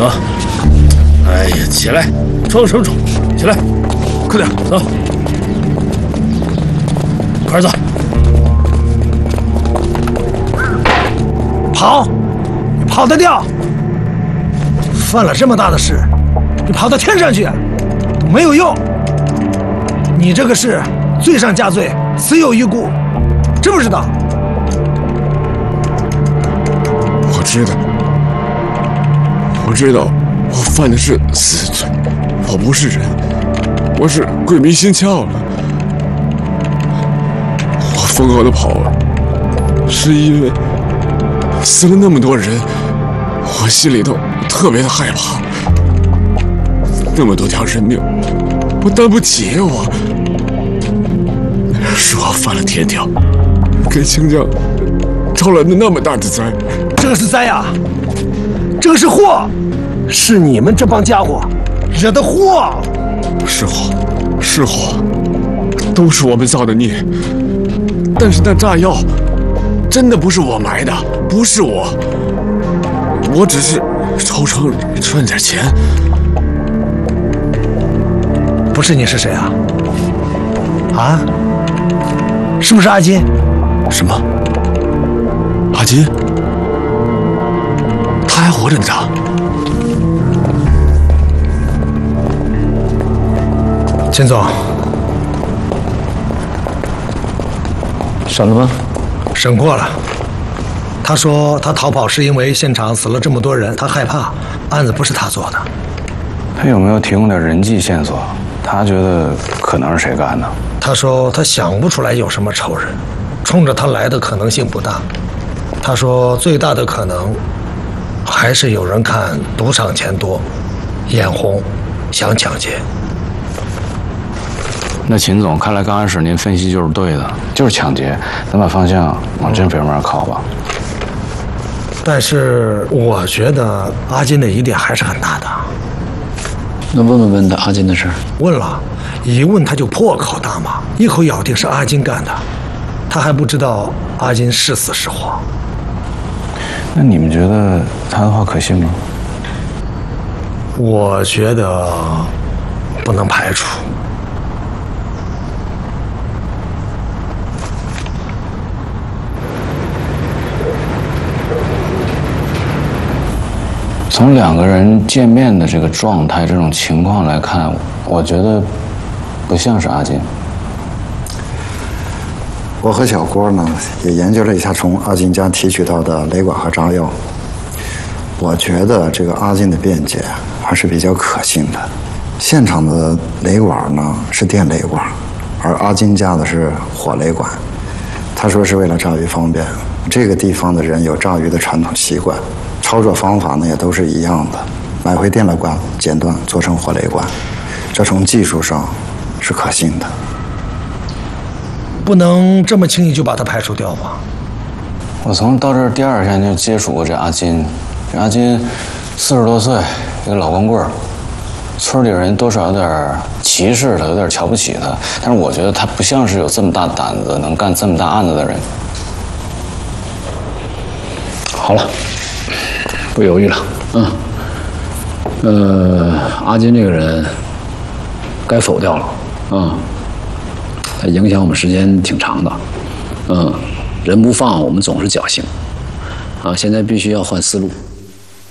走。哎呀，起来，装什么装？起来，快点走，快点走。 跑，你跑得掉？犯了这么大的事，你跑到天上去都没有用。你这个是罪上加罪，死有余辜，知不知道？ 我知道，我犯的是死罪，我不是人，我是鬼迷心窍了。我疯狂的跑，是因为死了那么多人，我心里头特别的害怕。那么多条人命，我担不起我。是我犯了天条，给清江招来了那么大的灾。 这个是灾呀，这个是祸，是你们这帮家伙惹的祸。 是祸，都是我们造的孽。但是那炸药真的不是我埋的，不是我只是抽成赚点钱。 不是你是谁啊？啊？是不是阿金？ 什么？阿金？他还活着呢？ 秦总， 审了吗？ 审过了。他说他逃跑是因为现场死了这么多人，他害怕，案子不是他做的。 他有没有提供点人际线索？他觉得可能是谁干的？ 他说他想不出来有什么仇人，冲着他来的可能性不大。他说最大的可能还是有人看赌场钱多，眼红，想抢劫。 那秦总，看来刚开始您分析就是对的，就是抢劫。咱把方向往真匪那边靠吧。 但是我觉得阿金的疑点还是很大的。 那问问他阿金的事儿。 问了，一问他就破口大骂，一口咬定是阿金干的。他还不知道阿金是死是活。 那你们觉得他的话可信吗？ 我觉得不能排除。 从两个人见面的这个状态、这种情况来看，我觉得不像是阿金。 我和小郭呢也研究了一下从阿金家提取到的雷管和炸药，我觉得这个阿金的辩解还是比较可信的。现场的雷管呢是电雷管，而阿金家的是火雷管。他说是为了炸鱼方便，这个地方的人有炸鱼的传统习惯，操作方法呢也都是一样的，买回电缆管剪断做成火雷管，这从技术上是可信的。 不能这么轻易就把他排除掉吧？ 我从到这儿第二天就接触过这阿金，这阿金40多岁，一个老光棍儿，村里人多少有点歧视他，有点瞧不起他，但是我觉得他不像是有这么大胆子能干这么大案子的人。 好了，不犹豫了。阿金这个人该否掉了。他影响我们时间挺长的。人不放，我们总是侥幸。现在必须要换思路。